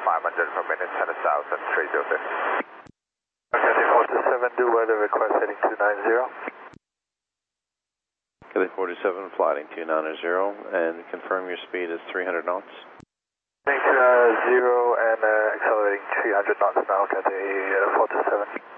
500 per minute, 10,000, 306. Cathay 427, do weather request heading 290. Cathay 47, flighting 290, and confirm your speed is 300 knots. Heading 290 and accelerating 300 knots now, Cathay 427.